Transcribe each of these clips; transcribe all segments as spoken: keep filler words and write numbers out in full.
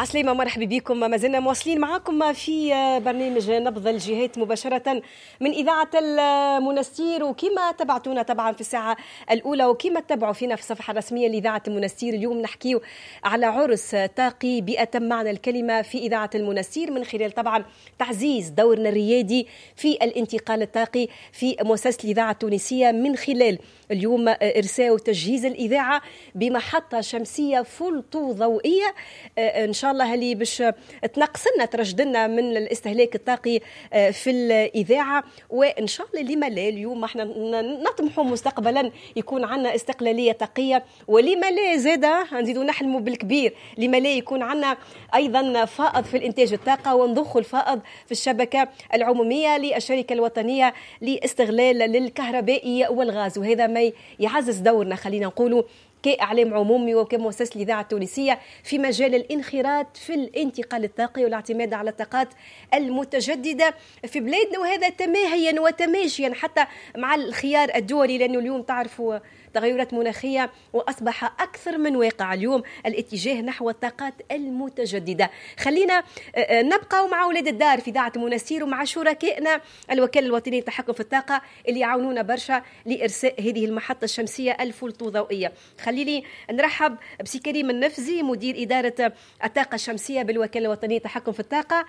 عسلامة، مرحبا بكم. ما زلنا مواصلين معكم في برنامج نبض الجهات مباشرة من إذاعة المنستير، وكما تبعتونا طبعا في الساعة الأولى وكما تتابعوا فينا في الصفحة الرسمية لإذاعة المنستير. اليوم نحكيو على عرس طاقي بأتم معنى الكلمة في إذاعة المنستير، من خلال طبعا تعزيز دورنا الريادي في الانتقال الطاقي في مؤسسة الإذاعة التونسية، من خلال اليوم إرساء وتجهيز الإذاعة بمحطة شمسية فولطو ضوئية إن شاء الله اللي باش تنقصنا ترشدنا من الاستهلاك الطاقي في الإذاعة. وإن شاء الله لما لا اليوم احنا نطمحوا مستقبلا يكون عندنا استقلالية طاقية، ولما لا زادة نزيدوا نحلموا بالكبير، لما لا يكون عندنا أيضا فائض في الإنتاج الطاقة ونضخوا الفائض في الشبكة العمومية للشركة الوطنية لاستغلال للكهربائي والغاز. وهذا ما يعزز دورنا خلينا نقولوا كإعلام عمومي وكمؤسسة الإذاعة التونسية في مجال الانخراط في الانتقال الطاقي والاعتماد على الطاقات المتجددة في بلادنا، وهذا تماهيا وتماشيا حتى مع الخيار الدولي، لأنه اليوم تعرفوا تغيرات مناخية وأصبح أكثر من واقع اليوم الاتجاه نحو الطاقات المتجددة. خلينا نبقى مع أولاد الدار في إذاعة المنستير ومع شركائنا الوكالة الوطنية للتحكم في الطاقة اللي يعاونونا برشا لإرساء هذه المحطة الشمسية الفولطو ضوئية. خليني نرحب بسي كريم النفزي، مدير إدارة الطاقة الشمسية بالوكالة الوطنية للتحكم في الطاقة.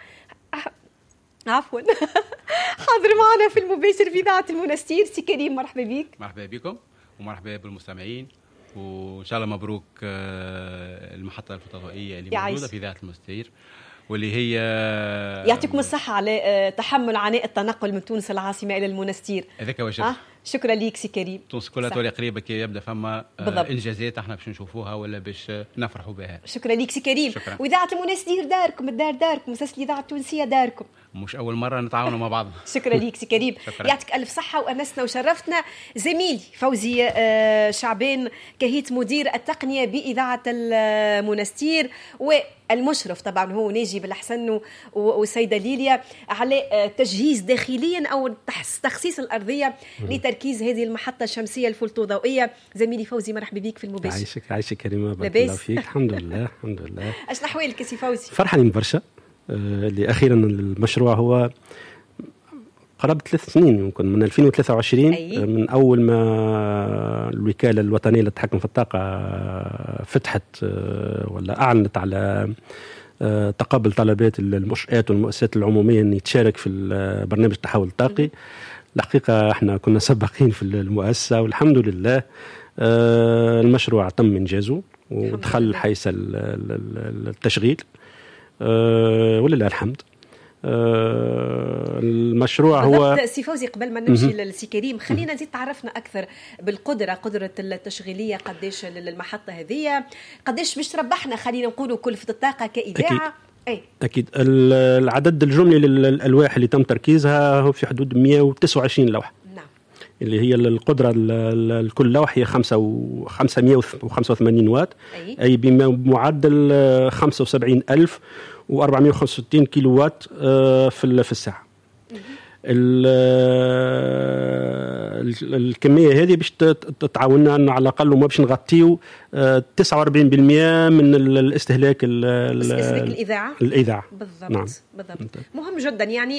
عفوا حاضر معنا في المباشر في إذاعة المنستير. سي كريم مرحبا بك. مرحبا بكم ومرحبا بالمستمعين، وإن شاء الله مبروك المحطة الفوتوفولتائية اللي موجودة في إذاعة المنستير، واللي هي يعطيكم الصحة على تحمل عناء التنقل من تونس العاصمة إلى المنستير. هذاك وجه. أه؟ شكرا ليك سي كريم. تونس كلها تولي قريبة كي يبدأ فما بالضبط. إنجازات احنا باش نشوفوها ولا باش نفرحوا بها. شكرا ليك سي كريم. شكرا. وإذاعة المنستير داركم، الدار داركم، مؤسسة الإذاعة التونسية داركم، مش أول مرة نتعاونوا مع بعض. شكرا ليك سي كريم. يعطيك ألف صحة وأنسنا وشرفتنا. زميلي فوزي شعبان كهيت مدير التقنية بإذاعة المنستير، والمشرف طبعا هو ناجي بالأحسن والسيدة ليليا على تجهيز داخليا أو تخصيص الأرضية لتركيز هذه المحطة الشمسية الفولطو ضوئية. زميلي فوزي مرحبا بك في المباشر. عايشك عايشك كريمة، بارك الله فيك. الحمد لله الحمد لله. أشن أحوالك سي فوزي؟ فرحانين برشا اللي أخيرا المشروع هو قرابة ثلاث سنين يمكن من ألفين وثلاثة وعشرين. أي. من أول ما الوكالة الوطنية للتحكم في الطاقة فتحت ولا أعلنت على تقابل طلبات المنشآت والمؤسسات العمومية أن يتشارك في برنامج التحول الطاقي. الحقيقة احنا كنا سباقين في المؤسسة والحمد لله المشروع تم إنجازه ودخل حيز التشغيل ولله الحمد. المشروع هو سي فوزي. قبل ما نمشي للسي كريم خلينا نزيد تعرفنا أكثر بالقدرة، قدرة التشغيلية قديش للمحطة هذه، قديش باش تربحنا خلينا نقولوا كلفة الطاقة كإذاعة. أكيد. أكيد العدد الجملي للألواح اللي تم تركيزها هو في حدود مئة وتسعة وعشرين لوحة. نعم. اللي هي القدرة الكل لوح هي خمسمئة وخمسة وثمانين واط. أي, أي بمعدل خمسة وسبعين ألف وأربعمئة وخمسة وستين كيلو واط في في الساعة. الكمية هذه باش تتعاوننا أن على الأقل وما باش نغطيو تسعة وأربعين بالمئة من الاستهلاك الاستهلاك الإذاعة. الإذاعة بالضبط. نعم. بالضبط. مهم جدا يعني